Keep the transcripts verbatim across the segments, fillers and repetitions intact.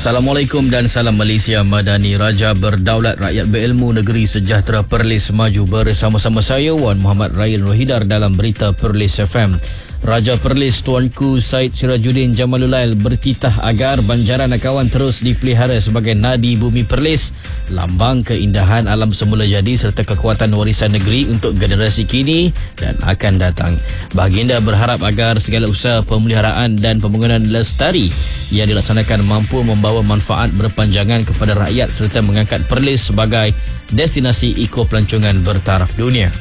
Assalamualaikum dan salam Malaysia Madani. Raja berdaulat rakyat berilmu negeri sejahtera Perlis maju bersama-sama saya Wan Muhammad Ryan Rohidar dalam berita Perlis F M. Raja Perlis Tuanku Syed Sirajuddin Jamalulail bertitah agar Banjaran Nakawan terus dipelihara sebagai nadi bumi Perlis, lambang keindahan alam semula jadi serta kekuatan warisan negeri untuk generasi kini dan akan datang. Baginda berharap agar segala usaha pemeliharaan dan pembangunan lestari yang dilaksanakan mampu membawa manfaat berpanjangan kepada rakyat serta mengangkat Perlis sebagai destinasi eko pelancongan bertaraf dunia.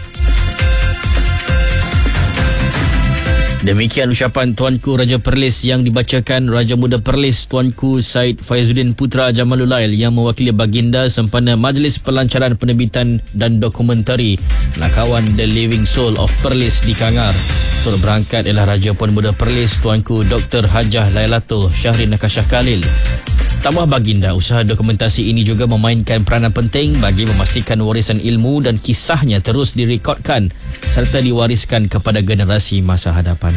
Demikian ucapan Tuanku Raja Perlis yang dibacakan Raja Muda Perlis Tuanku Syed Faizuddin Putra Jamalulail yang mewakili baginda sempena Majlis Pelancaran Penerbitan dan Dokumentari Nakawan The Living Soul of Perlis di Kangar. Turut berangkat ialah Raja Puan Muda Perlis Tuanku Doktor Hajah Lailatul Syahrin Nakashah Khalil. Tambah baginda, usaha dokumentasi ini juga memainkan peranan penting bagi memastikan warisan ilmu dan kisahnya terus direkodkan serta diwariskan kepada generasi masa hadapan.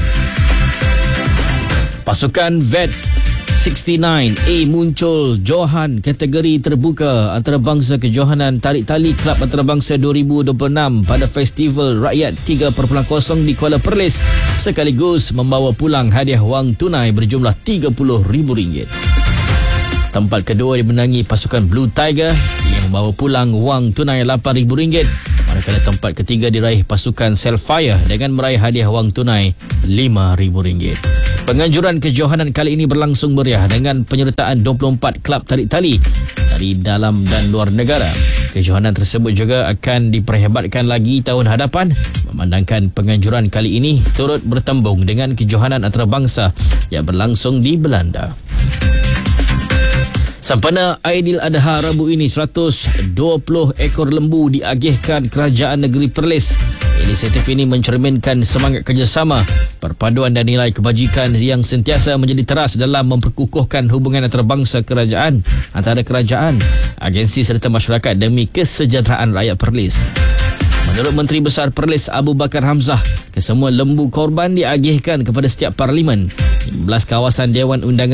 Pasukan V E T enam puluh sembilan A muncul Johan kategori terbuka antarabangsa kejohanan tarik tali Kelab Antarabangsa dua ribu dua puluh enam pada Festival Rakyat tiga titik kosong di Kuala Perlis sekaligus membawa pulang hadiah wang tunai berjumlah tiga puluh ribu ringgit. Tempat kedua dimenangi pasukan Blue Tiger yang membawa pulang wang tunai lapan ribu ringgit. Manakala tempat ketiga diraih pasukan Selfire dengan meraih hadiah wang tunai lima ribu ringgit. Penganjuran kejohanan kali ini berlangsung meriah dengan penyertaan dua puluh empat kelab tarik tali dari dalam dan luar negara. Kejohanan tersebut juga akan diperhebatkan lagi tahun hadapan memandangkan penganjuran kali ini turut bertembung dengan kejohanan antarabangsa yang berlangsung di Belanda. Sempena Aidiladha Rabu ini, seratus dua puluh ekor lembu diagihkan Kerajaan Negeri Perlis. Inisiatif ini mencerminkan semangat kerjasama, perpaduan dan nilai kebajikan yang sentiasa menjadi teras dalam memperkukuhkan hubungan antarabangsa kerajaan, antara kerajaan, agensi serta masyarakat demi kesejahteraan rakyat Perlis. Menurut Menteri Besar Perlis Abu Bakar Hamzah, kesemua lembu korban diagihkan kepada setiap parlimen, lima belas kawasan Dewan Undangan